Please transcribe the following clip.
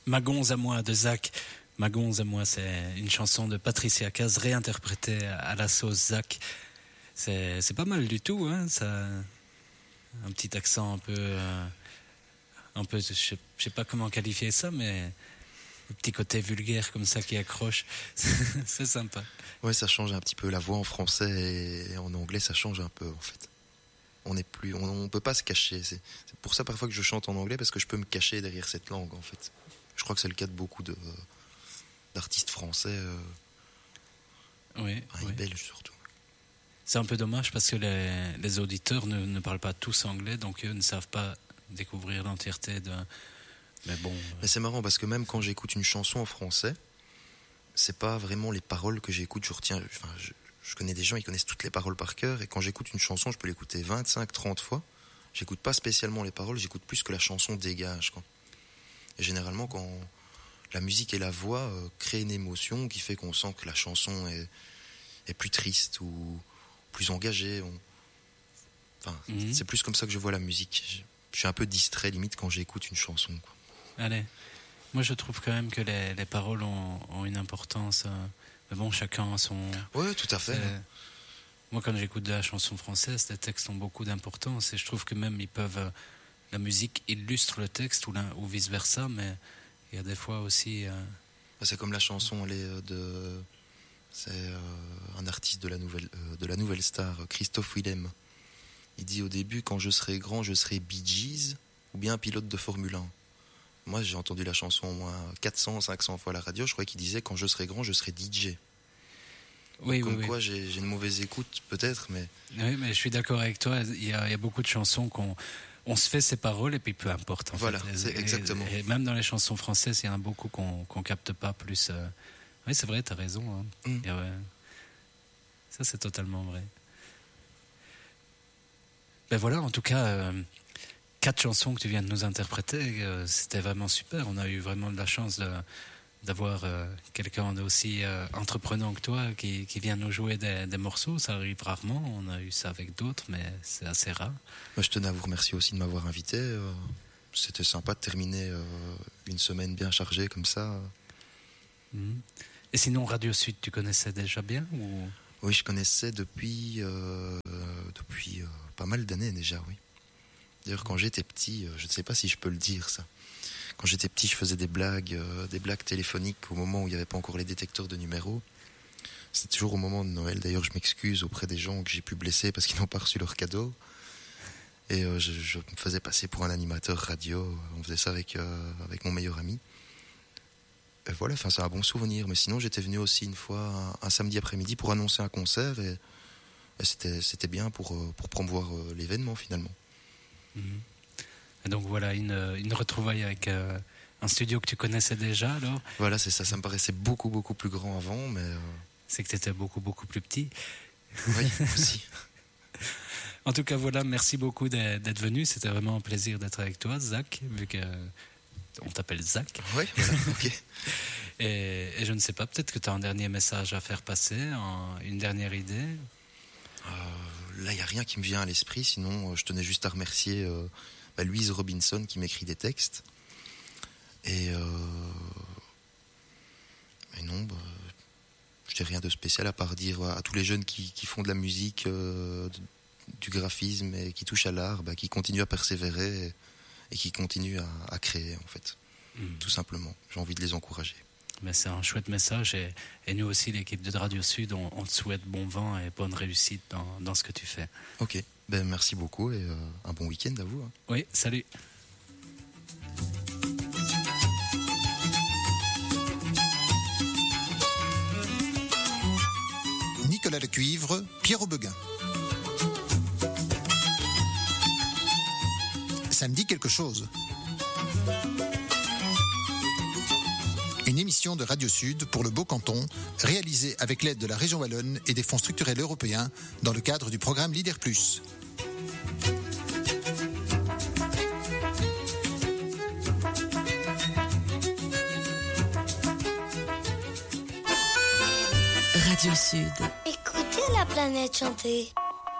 Ma gonze à moi de Zach. Ma gonze à moi, c'est une chanson de Patricia Cass réinterprétée à la sauce Zach. C'est pas mal du tout, hein. Ça, un petit accent un peu, je sais pas comment qualifier ça, mais un petit côté vulgaire comme ça qui accroche. C'est sympa. Ouais, ça change un petit peu la voix en français et en anglais, ça change un peu en fait. On peut pas se cacher. C'est pour ça parfois que je chante en anglais, parce que je peux me cacher derrière cette langue en fait. Je crois que c'est le cas de beaucoup d'artistes français. Oui, et belges surtout. C'est un peu dommage parce que les auditeurs ne parlent pas tous anglais, donc eux ne savent pas découvrir l'entièreté de... Mais bon... Mais c'est marrant parce que même quand j'écoute une chanson en français, c'est pas vraiment les paroles que j'écoute. Je connais des gens, ils connaissent toutes les paroles par cœur, et quand j'écoute une chanson, je peux l'écouter 25, 30 fois. J'écoute pas spécialement les paroles, j'écoute plus que la chanson dégage, quoi. Et généralement, quand la musique et la voix créent une émotion qui fait qu'on sent que la chanson est plus triste ou plus engagée. C'est plus comme ça que je vois la musique. Je suis un peu distrait limite quand j'écoute une chanson, quoi. Allez, moi je trouve quand même que les paroles ont une importance. Mais bon, chacun a son... Ouais, tout à fait. Moi, quand j'écoute de la chanson française, les textes ont beaucoup d'importance, et je trouve que même ils peuvent... La musique illustre le texte ou vice versa, mais il y a des fois aussi... C'est comme la chanson, c'est un artiste de la nouvelle star, Christophe Willem. Il dit au début, quand je serai grand, je serai Bee Gees ou bien pilote de Formule 1. Moi, j'ai entendu la chanson au moins 400, 500 fois à la radio. Je croyais qu'il disait, quand je serai grand, je serai DJ. Oui, quoi, j'ai une mauvaise écoute, peut-être, mais... Oui, mais je suis d'accord avec toi. Il y a beaucoup de chansons on se fait ses paroles et puis peu importe. Voilà, c'est exactement. Et même dans les chansons françaises, il y en a beaucoup qu'on capte pas plus. Oui, c'est vrai, t'as raison. Hein. Ça, c'est totalement vrai. Ben voilà, en tout cas, 4 chansons que tu viens de nous interpréter, c'était vraiment super. On a eu vraiment de la chance d'avoir quelqu'un d'aussi entreprenant que toi qui vient nous jouer des morceaux. Ça arrive rarement, on a eu ça avec d'autres, mais c'est assez rare. Moi, je tenais à vous remercier aussi de m'avoir invité. C'était sympa de terminer une semaine bien chargée comme ça. Et sinon, Radio Sud, tu connaissais déjà bien ou... Oui, je connaissais depuis pas mal d'années déjà, oui. D'ailleurs, quand j'étais petit, je ne sais pas si je peux le dire ça. Quand j'étais petit, je faisais des blagues téléphoniques au moment où il n'y avait pas encore les détecteurs de numéros. C'était toujours au moment de Noël. D'ailleurs, je m'excuse auprès des gens que j'ai pu blesser parce qu'ils n'ont pas reçu leur cadeau. Et je me faisais passer pour un animateur radio. On faisait ça avec mon meilleur ami. Et voilà, c'est un bon souvenir. Mais sinon, j'étais venu aussi une fois un samedi après-midi pour annoncer un concert. Et c'était bien pour promouvoir l'événement finalement. Et donc voilà, une retrouvaille avec un studio que tu connaissais déjà alors. Voilà, c'est ça. Ça me paraissait beaucoup, beaucoup plus grand avant, mais... C'est que tu étais beaucoup, beaucoup plus petit. Oui, aussi. En tout cas, voilà, merci beaucoup d'être venu. C'était vraiment un plaisir d'être avec toi, Zach, vu que on t'appelle Zach. Oui, voilà, ok. Et je ne sais pas, peut-être que tu as un dernier message à faire passer, une dernière idée. Là, il n'y a rien qui me vient à l'esprit, sinon je tenais juste à remercier Louise Robinson qui m'écrit des textes. Et non, je n'ai rien de spécial à part dire à tous les jeunes qui font de la musique, du graphisme et qui touchent à l'art, qui continuent à persévérer et qui continuent à créer, en fait. Tout simplement. J'ai envie de les encourager. Mais c'est un chouette message et nous aussi, l'équipe de Radio Sud, on te souhaite bon vent et bonne réussite dans ce que tu fais. Ok, merci beaucoup et un bon week-end à vous. Oui, salut. Nicolas Lecuivre, Pierre Aubeguin. Ça me dit quelque chose. Une émission de Radio Sud pour le Beau Canton, réalisée avec l'aide de la région Wallonne et des fonds structurels européens dans le cadre du programme Leader+. Radio Sud. Écoutez la planète chanter.